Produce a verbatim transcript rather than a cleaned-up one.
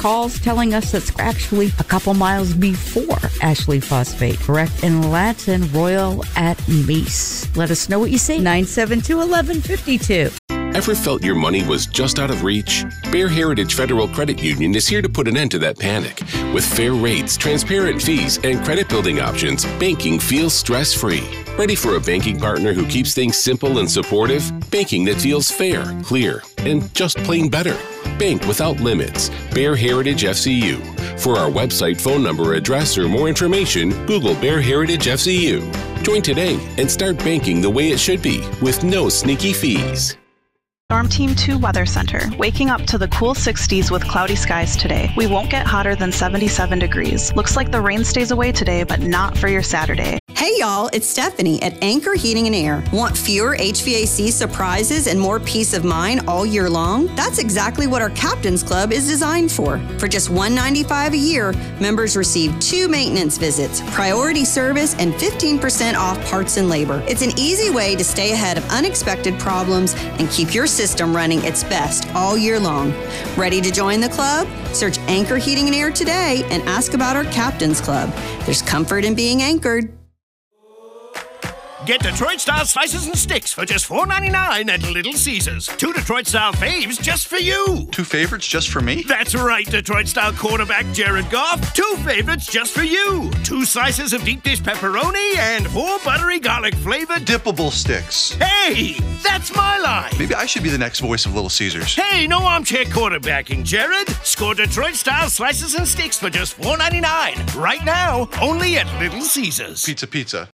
calls telling us that's actually a couple miles before Ashley Phosphate, correct? In Latson Royal at Mace. Let us know what you say. nine seven two, one one five two. Ever felt your money was just out of reach? Bear Heritage Federal Credit Union is here to put an end to that panic. With fair rates, transparent fees, and credit building options, banking feels stress-free. Ready for a banking partner who keeps things simple and supportive? Banking that feels fair, clear, and just plain better. Bank without limits. Bear Heritage F C U. For our website, phone number, address, or more information, Google Bear Heritage F C U. Join today and start banking the way it should be, with no sneaky fees. Storm Team two Weather Center. Waking up to the cool sixties with cloudy skies today. We won't get hotter than seventy-seven degrees. Looks like the rain stays away today, but not for your Saturday. Hey y'all, it's Stephanie at Anchor Heating and Air. Want fewer H V A C surprises and more peace of mind all year long? That's exactly what our Captain's Club is designed for. For just one hundred ninety-five dollars a year, members receive two maintenance visits, priority service, and fifteen percent off parts and labor. It's an easy way to stay ahead of unexpected problems and keep your system running its best all year long. Ready to join the club? Search Anchor Heating and Air today and ask about our Captain's Club. There's comfort in being anchored. Get Detroit-style slices and sticks for just four ninety-nine at Little Caesars. Two Detroit-style faves just for you. Two favorites just for me? That's right, Detroit-style quarterback Jared Goff. Two favorites just for you. Two slices of deep dish pepperoni and four buttery garlic-flavored dippable sticks. Hey, that's my line. Maybe I should be the next voice of Little Caesars. Hey, no armchair quarterbacking, Jared. Score Detroit-style slices and sticks for just four ninety-nine. Right now, only at Little Caesars. Pizza, pizza.